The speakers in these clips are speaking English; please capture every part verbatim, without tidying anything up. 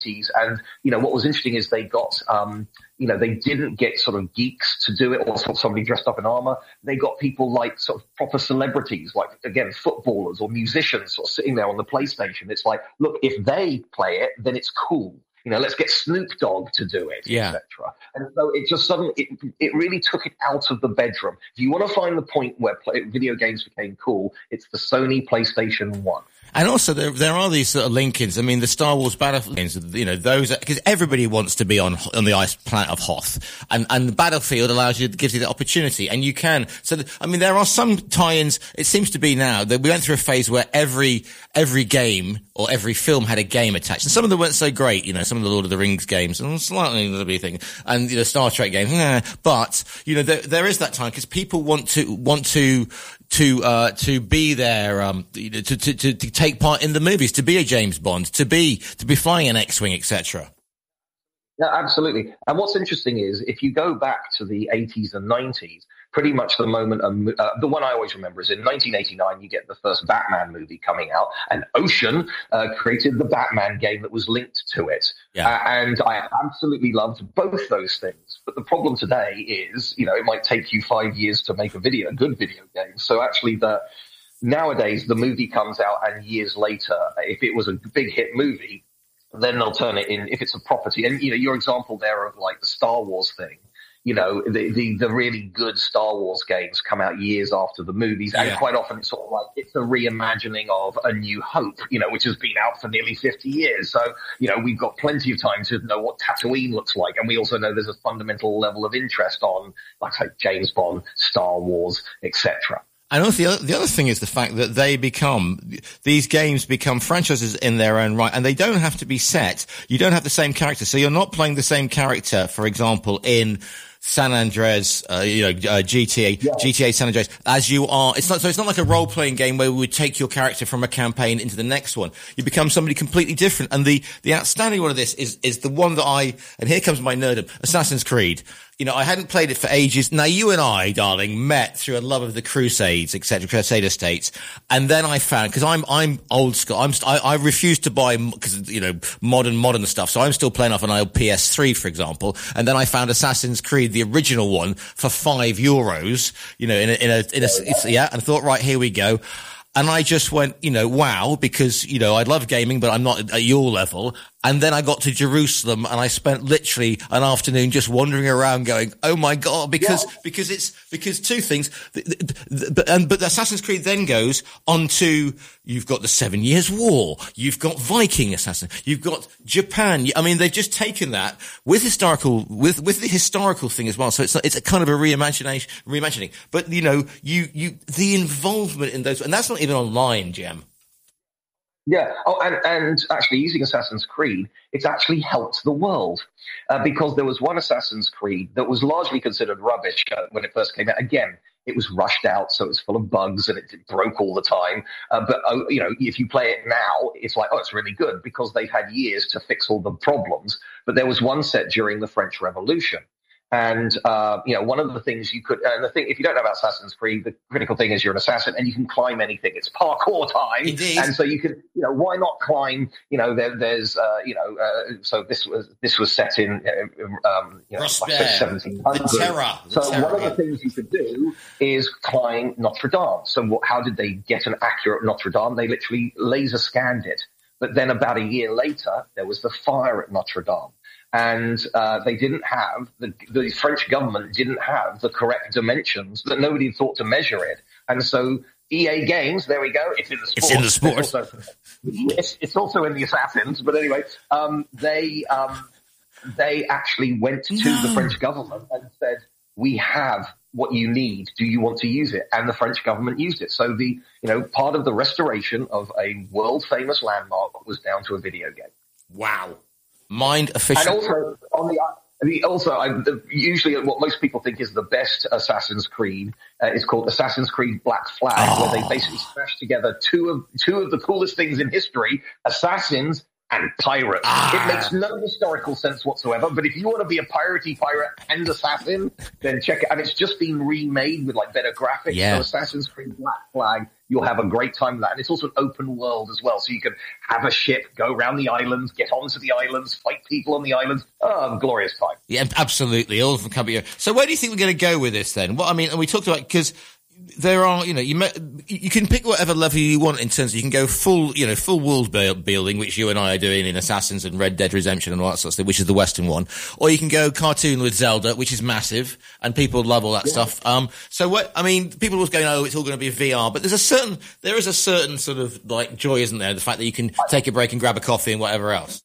And, you know, what was interesting is they got, um, you know, they didn't get sort of geeks to do it or sort of somebody dressed up in armor. They got people like sort of proper celebrities, like, again, footballers or musicians sort of sitting there on the PlayStation. It's like, look, if they play it, then it's cool. You know, let's get Snoop Dogg to do it, yeah. et cetera. And so it just suddenly, it, it really took it out of the bedroom. If you want to find the point where play, video games became cool, it's the Sony PlayStation one. And also, there there are these sort of link-ins. I mean, the Star Wars Battlefield games, you know, those, because everybody wants to be on on the ice planet of Hoth, and and Battlefield allows you, gives you the opportunity, and you can. So, the, I mean, there are some tie-ins. It seems to be now that we went through a phase where every every game or every film had a game attached, and some of them weren't so great. You know, some of the Lord of the Rings games, and slightly a little thing, and you know, Star Trek games. Eh, but you know, there there is that time because people want to want to. to uh to be there, um to, to to to take part in the movies, to be a James Bond, to be to be flying an X-wing, et cetera. Yeah, absolutely. And what's interesting is if you go back to the eighties and nineties, pretty much the moment, um, uh, the one I always remember is in nineteen eighty-nine, you get the first Batman movie coming out, and Ocean uh, created the Batman game that was linked to it. Yeah. Uh, and I absolutely loved both those things. But the problem today is, you know, it might take you five years to make a video, a good video game. So actually the, nowadays the movie comes out and years later, if it was a big hit movie, then they'll turn it in, if it's a property. And, you know, your example there of like the Star Wars thing, you know, the, the, the really good Star Wars games come out years after the movies. And yeah. quite often it's sort of like, it's a reimagining of A New Hope, you know, which has been out for nearly fifty years. So, you know, we've got plenty of time to know what Tatooine looks like. And we also know there's a fundamental level of interest on, like, say, James Bond, Star Wars, et cetera. And also the other, the other thing is the fact that they become, these games become franchises in their own right, and they don't have to be set. You don't have the same character. So you're not playing the same character, for example, in San Andreas, uh, you know, uh, G T A, yeah. G T A San Andreas, as you are. It's not, so it's not like a role-playing game where we would take your character from a campaign into the next one. You become somebody completely different. And the, the outstanding one of this is, is the one that I, and here comes my nerdom, Assassin's Creed. You know, I hadn't played it for ages. Now, you and I, darling, met through a love of the Crusades, et cetera, Crusader States. And then I found, cause I'm, I'm old school. I'm, I, I refuse to buy, cause, you know, modern, modern stuff. So I'm still playing off an old P S three, for example. And then I found Assassin's Creed, the original one, for five euros, you know, in a, in a, in a, it's, yeah, and I thought, right, here we go. And I just went, you know, wow, because, you know, I love gaming, but I'm not at your level. And then I got to Jerusalem and I spent literally an afternoon just wandering around going, oh my God, because, yeah. because it's, because two things, but, and, but Assassin's Creed then goes on to, you've got the Seven Years' War, you've got Viking Assassin, you've got Japan. I mean, they've just taken that with historical, with, with the historical thing as well. So it's, it's a kind of a reimagination, reimagining. But, you know, you, you, the involvement in those, and that's not even online, Jem. Yeah. Oh, and, and actually using Assassin's Creed, it's actually helped the world uh, because there was one Assassin's Creed that was largely considered rubbish uh, when it first came out. Again, it was rushed out, so it was full of bugs and it, it broke all the time. Uh, but, uh, you know, if you play it now, it's like, oh, it's really good because they've had years to fix all the problems. But there was one set during the French Revolution. And, uh, you know, one of the things you could, and the thing, if you don't know about Assassin's Creed, the critical thing is you're an assassin and you can climb anything. It's parkour time. Indeed. And so you can, you know, why not climb, you know, there, there's, uh, you know, uh, so this was, this was set in, uh, um, you know, like seventeen hundred. The terror. The so terror. one of the things you could do is climb Notre Dame. So what, how did they get an accurate Notre Dame? They literally laser scanned it. But then about a year later, there was the fire at Notre Dame. And uh, they didn't have, the, the French government didn't have the correct dimensions, that nobody had thought to measure it. And so E A Games, there we go, it's in the sport. It's in the sport. It's also, it's, it's also in the Assassins, but anyway, um, they um, they actually went to no. the French government and said, we have what you need. Do you want to use it? And the French government used it. So the, you know, part of the restoration of a world famous landmark was down to a video game. Wow. Mind efficient. And also, on the, the also, I, the, usually what most people think is the best Assassin's Creed uh, is called Assassin's Creed Black Flag, oh. where they basically smash together two of two of the coolest things in history: assassins and pirates. Ah. It makes no historical sense whatsoever. But if you want to be a piratey pirate and assassin, then check it. And it's just been remade with like better graphics. Yeah. So Assassin's Creed Black Flag You'll have a great time with that. And it's also an open world as well. So you can have a ship, go around the islands, get onto the islands, fight people on the islands. Oh, glorious time. Yeah, absolutely. All of them come here. So where do you think we're going to go with this then? What I mean, and we talked about, because there are, you know, you met, you can pick whatever level you want in terms of, you can go full, you know, full world building, which you and I are doing in Assassins and Red Dead Redemption and all that sort of stuff, which is the Western one. Or you can go cartoon with Zelda, which is massive, and people love all that yeah. stuff. Um, so what, I mean, people always going, oh, it's all going to be V R, but there's a certain, there is a certain sort of like joy, isn't there? The fact that you can take a break and grab a coffee and whatever else.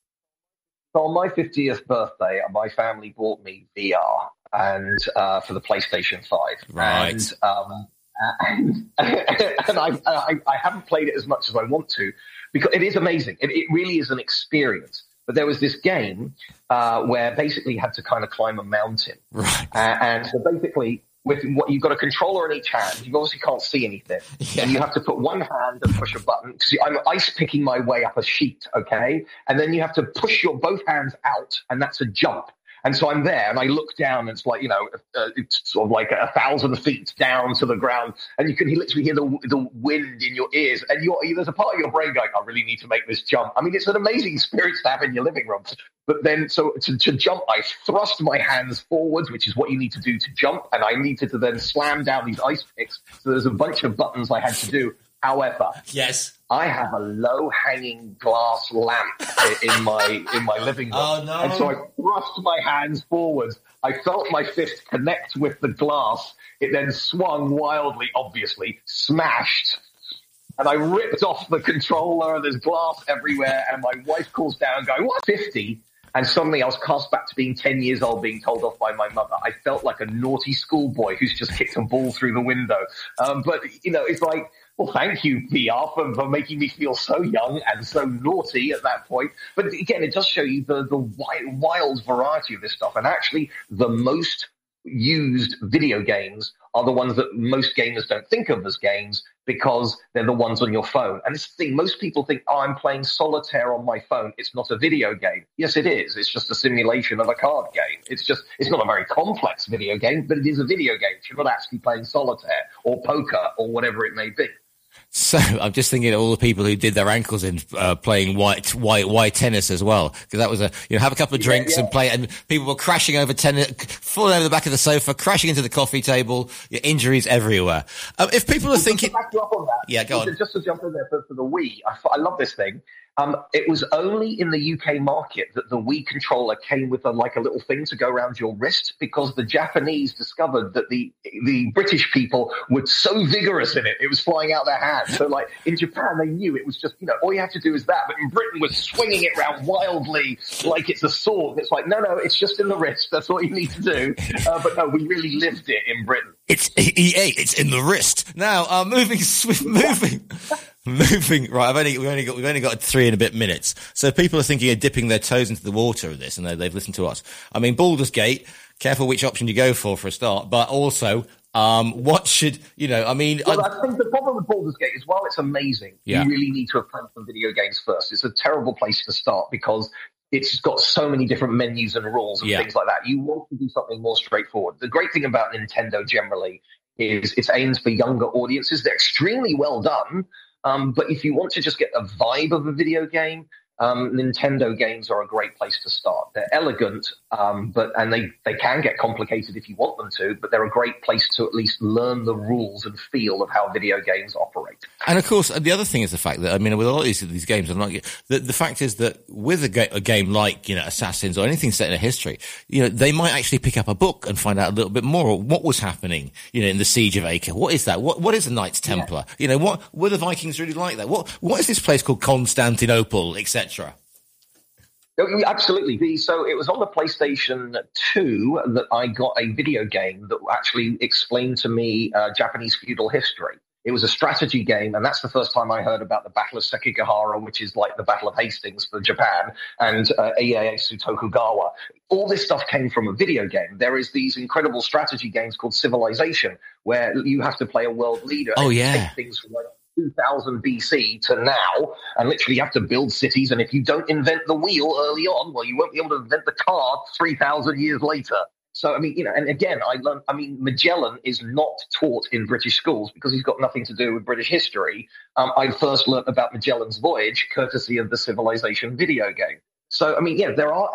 So on my fiftieth birthday, my family bought me V R and, uh, for the PlayStation five. Right. And, um, and, and I, I, I haven't played it as much as I want to, because it is amazing. It, it really is an experience. But there was this game uh, where basically you had to kind of climb a mountain. Right. Uh, and so basically, with what you've got a controller in each hand, you obviously can't see anything. Yeah. And you have to put one hand and push a button, because I'm ice picking my way up a sheet, okay? And then you have to push your both hands out, and that's a jump. And so I'm there, and I look down, and it's like, you know, uh, it's sort of like a thousand feet down to the ground, and you can literally hear the the wind in your ears, and you're, there's a part of your brain going, I really need to make this jump. I mean, it's an amazing experience to have in your living room. But then, so to, to jump, I thrust my hands forwards, which is what you need to do to jump, and I needed to then slam down these ice picks. So there's a bunch of buttons I had to do. However, yes, I have a low-hanging glass lamp in my in my living room, oh, no. and so I thrust my hands forwards. I felt my fist connect with the glass. It then swung wildly, obviously, smashed, and I ripped off the controller. There's glass everywhere, and my wife calls down, going, "What, fifty?" And suddenly I was cast back to being ten years old, being told off by my mother. I felt like a naughty schoolboy who's just kicked a ball through the window. Um, but, you know, it's like, well, thank you, V R, for, for making me feel so young and so naughty at that point. But again, it does show you the, the wild, wild variety of this stuff. And actually, the most used video games are the ones that most gamers don't think of as games, because they're the ones on your phone. And this thing, most people think, oh, I'm playing solitaire on my phone. It's not a video game. Yes, it is. It's just a simulation of a card game. It's just, it's not a very complex video game, but it is a video game. You're not actually playing solitaire or poker or whatever it may be. So I'm just thinking of all the people who did their ankles in uh, playing white, white, white tennis as well, because that was a, you know, have a couple of drinks yeah, yeah. and play, and people were crashing over tennis, falling over the back of the sofa, crashing into the coffee table, your injuries everywhere. Um, if people are thinking, just to back you up on that, yeah, go on. Just to jump in there for, for the Wii, I, I love this thing. Um, it was only in the U K market that the Wii controller came with a, like a little thing to go around your wrist, because the Japanese discovered that the the British people were so vigorous in it, it was flying out their hands. So like in Japan, they knew it was just, you know, all you have to do is that. But in Britain, we're swinging it around wildly like it's a sword. It's like, no, no, it's just in the wrist. That's what you need to do. Uh, but no, we really lived it in Britain. It's E A, it's in the wrist. Now, uh, moving, swift, moving. Moving right, I've only we've only got we've only got three and a bit minutes. So people are thinking of dipping their toes into the water of this, and they, they've listened to us. I mean, Baldur's Gate. Careful which option you go for for a start, but also, um, what should you know? I mean, well, I, I think the problem with Baldur's Gate is, while it's amazing, yeah. you really need to have played some video games first. It's a terrible place to start, because it's got so many different menus and rules and yeah. things like that. You want to do something more straightforward. The great thing about Nintendo generally is it's aimed for younger audiences. They're extremely well done. Um, but if you want to just get a vibe of a video game, um, Nintendo games are a great place to start. They're elegant, um, but and they, they can get complicated if you want them to, but they're a great place to at least learn the rules and feel of how video games operate. And of course, the other thing is the fact that, I mean, with a lot of these, these games, I'm not, the, the fact is that with a, ga- a game like, you know, Assassins or anything set in a history, you know, they might actually pick up a book and find out a little bit more what was happening, you know, in the Siege of Acre. What is that? What, what is a Knights Templar? Yeah. You know, what, were the Vikings really like that? What, what is this place called Constantinople, et cetera? Absolutely. So it was on the PlayStation two that I got a video game that actually explained to me uh, Japanese feudal history. It was a strategy game, and that's the first time I heard about the Battle of Sekigahara, which is like the Battle of Hastings for Japan, and uh, Ieyasu Tokugawa. All this stuff came from a video game. There is these incredible strategy games called Civilization, where you have to play a world leader. Oh, and yeah. take things from like two thousand B C to now, and literally you have to build cities, and if you don't invent the wheel early on, well, you won't be able to invent the car three thousand years later. So, I mean, you know, and again, I learned, I mean, Magellan is not taught in British schools because he's got nothing to do with British history. Um, I first learned about Magellan's voyage courtesy of the Civilization video game. So, I mean, yeah, there are